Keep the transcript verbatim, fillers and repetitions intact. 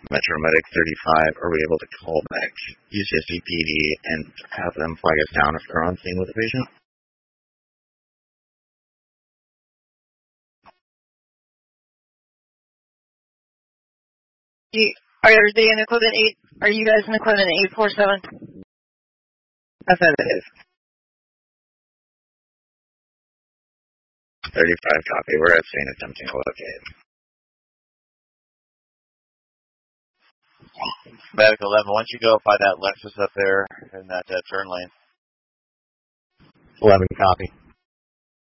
Metro Medic thirty-five, are we able to call back U C S D P D and have them flag us down if they're on scene with the patient? Are they in equipment eight? Are you guys in equipment eight four seven? Affirmative. thirty-five copy. We're at scene attempting to locate. Medic eleven, why don't you go by that Lexus up there in that uh, turn lane? eleven copy.